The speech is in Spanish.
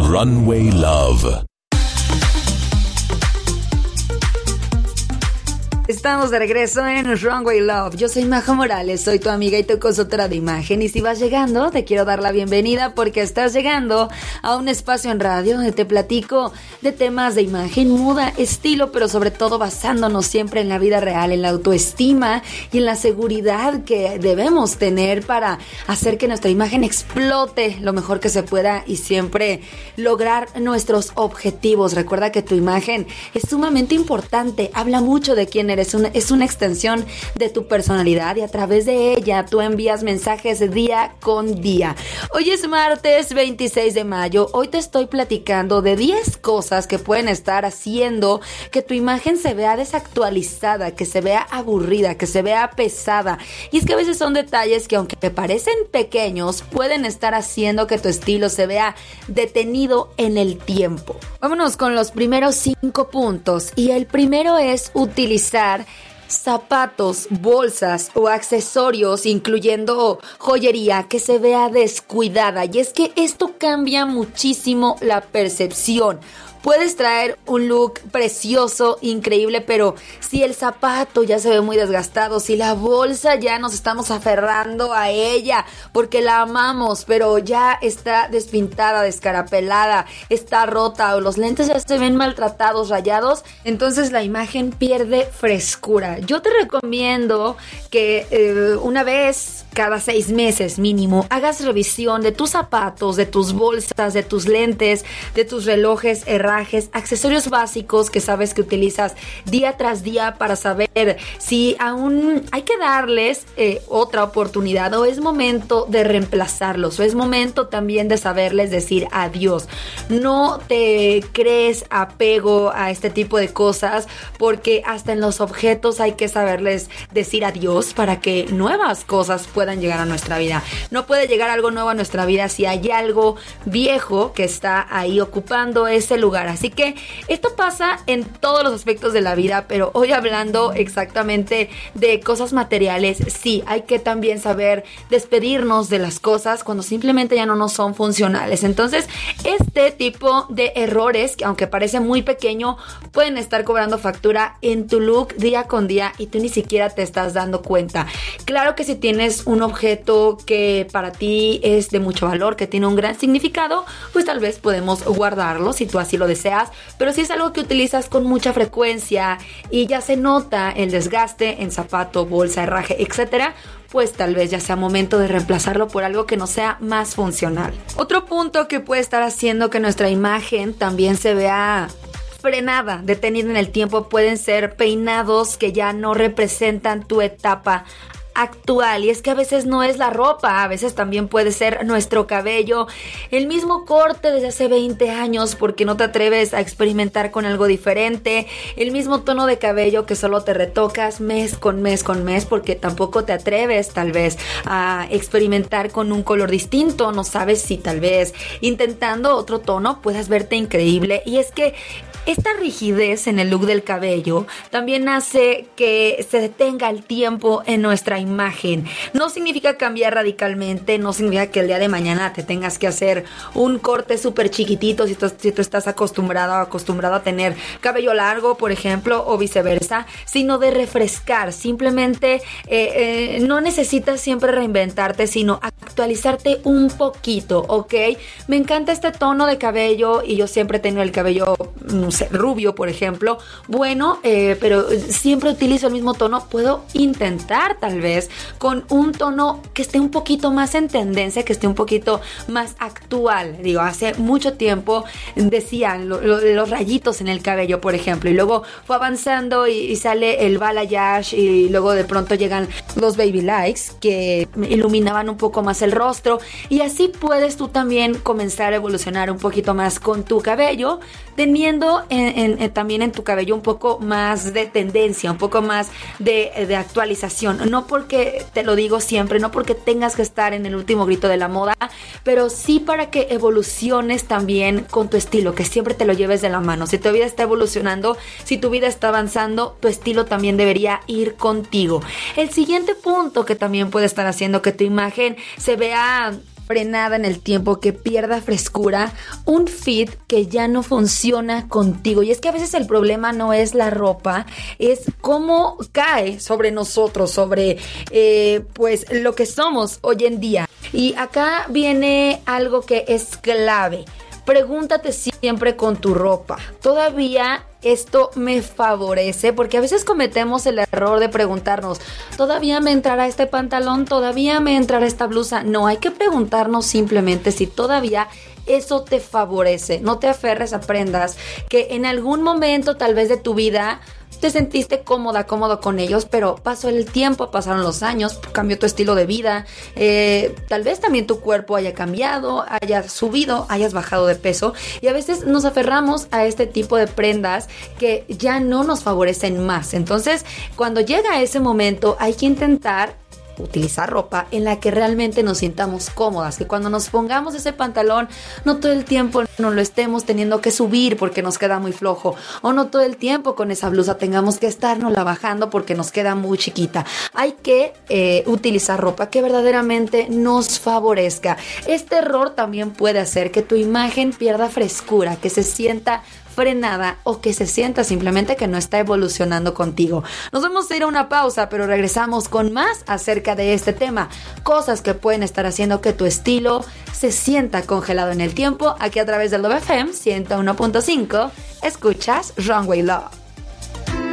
Runway Love. Estamos de regreso en Runway Love. Yo soy Majo Morales, soy tu amiga y tu consultora de imagen. Y si vas llegando, te quiero dar la bienvenida porque estás llegando a un espacio en radio donde te platico de temas de imagen, moda, estilo, pero sobre todo basándonos siempre en la vida real, en la autoestima y en la seguridad que debemos tener para hacer que nuestra imagen explote lo mejor que se pueda y siempre lograr nuestros objetivos. Recuerda que tu imagen es sumamente importante, habla mucho de quién eres. Es una extensión de tu personalidad y a través de ella tú envías mensajes día con día. Hoy es martes 26 de mayo. Hoy te estoy platicando de 10 cosas que pueden estar haciendo que tu imagen se vea desactualizada, que se vea aburrida, que se vea pesada. Y es que a veces son detalles que, aunque te parecen pequeños, pueden estar haciendo que tu estilo se vea detenido en el tiempo. Vámonos con los primeros 5 puntos. Y el primero es utilizar zapatos, bolsas o accesorios, incluyendo joyería, que se vea descuidada. Y es que esto cambia muchísimo la percepción. Puedes traer un look precioso, increíble, pero si el zapato ya se ve muy desgastado, si la bolsa ya nos estamos aferrando a ella porque la amamos, pero ya está despintada, descarapelada, está rota o los lentes ya se ven maltratados, rayados, entonces la imagen pierde frescura. Yo te recomiendo que una vez cada 6 meses mínimo hagas revisión de tus zapatos, de tus bolsas, de tus lentes, de tus relojes, accesorios básicos que sabes que utilizas día tras día para saber si aún hay que darles otra oportunidad o es momento de reemplazarlos o es momento también de saberles decir adiós. No te crees apego a este tipo de cosas porque hasta en los objetos hay que saberles decir adiós para que nuevas cosas puedan llegar a nuestra vida. No puede llegar algo nuevo a nuestra vida si hay algo viejo que está ahí ocupando ese lugar. Así que esto pasa en todos los aspectos de la vida, pero hoy hablando exactamente de cosas materiales, sí, hay que también saber despedirnos de las cosas cuando simplemente ya no nos son funcionales. Entonces, este tipo de errores, que aunque parece muy pequeño, pueden estar cobrando factura en tu look día con día y tú ni siquiera te estás dando cuenta. Claro que si tienes un objeto que para ti es de mucho valor, que tiene un gran significado, pues tal vez podemos guardarlo si tú así lo deseas, pero si es algo que utilizas con mucha frecuencia y ya se nota el desgaste en zapato, bolsa, herraje, etcétera, pues tal vez ya sea momento de reemplazarlo por algo que nos sea más funcional. Otro punto que puede estar haciendo que nuestra imagen también se vea frenada, detenida en el tiempo, pueden ser peinados que ya no representan tu etapa actual. Y es que a veces no es la ropa, a veces también puede ser nuestro cabello, el mismo corte desde hace 20 años porque no te atreves a experimentar con algo diferente, el mismo tono de cabello que solo te retocas mes con mes con mes porque tampoco te atreves tal vez a experimentar con un color distinto, no sabes si tal vez intentando otro tono puedas verte increíble. Y es que esta rigidez en el look del cabello también hace que se detenga el tiempo en nuestra imagen. No significa cambiar radicalmente, no significa que el día de mañana te tengas que hacer un corte súper chiquitito si tú estás acostumbrado a tener cabello largo, por ejemplo, o viceversa, sino de refrescar. Simplemente no necesitas siempre reinventarte, sino actualizarte un poquito, ¿ok? Me encanta este tono de cabello y yo siempre he tenido el cabello, no sé, rubio, por ejemplo. Bueno, pero siempre utilizo el mismo tono. Puedo intentar tal vez con un tono que esté un poquito más en tendencia, que esté un poquito más actual. Digo, hace mucho tiempo decían los rayitos en el cabello, por ejemplo, y luego fue avanzando y sale el balayage y luego de pronto llegan los baby lights que iluminaban un poco más el rostro y así puedes tú también comenzar a evolucionar un poquito más con tu cabello, teniendo también en tu cabello un poco más de tendencia, un poco más de actualización. No porque te lo digo siempre, no porque tengas que estar en el último grito de la moda, pero sí para que evoluciones también con tu estilo, que siempre te lo lleves de la mano. Si tu vida está evolucionando, si tu vida está avanzando, tu estilo también debería ir contigo. El siguiente punto que también puede estar haciendo que tu imagen se vea frenada en el tiempo, que pierda frescura, un fit que ya no funciona contigo. Y es que a veces el problema no es la ropa, es cómo cae sobre nosotros, sobre pues lo que somos hoy en día. Y acá viene algo que es clave. Pregúntate siempre con tu ropa, ¿todavía esto me favorece? Porque a veces cometemos el error de preguntarnos, ¿todavía me entrará este pantalón? ¿Todavía me entrará esta blusa? No, hay que preguntarnos simplemente si todavía eso te favorece. No te aferres a prendas que en algún momento tal vez de tu vida te sentiste cómodo con ellos, pero pasó el tiempo, pasaron los años, cambió tu estilo de vida, tal vez también tu cuerpo haya cambiado, hayas subido, hayas bajado de peso, y a veces nos aferramos a este tipo de prendas que ya no nos favorecen más. Entonces, cuando llega ese momento, hay que intentar utilizar ropa en la que realmente nos sintamos cómodas, que cuando nos pongamos ese pantalón no todo el tiempo nos lo estemos teniendo que subir porque nos queda muy flojo, o no todo el tiempo con esa blusa tengamos que estarnosla bajando porque nos queda muy chiquita. Hay que utilizar ropa que verdaderamente nos favorezca. Este error también puede hacer que tu imagen pierda frescura, que se sienta frenada o que se sienta simplemente que no está evolucionando contigo. Nos vamos a ir a una pausa, pero regresamos con más acerca de este tema. Cosas que pueden estar haciendo que tu estilo se sienta congelado en el tiempo. Aquí a través del Love FM 101.5 escuchas Runway Love.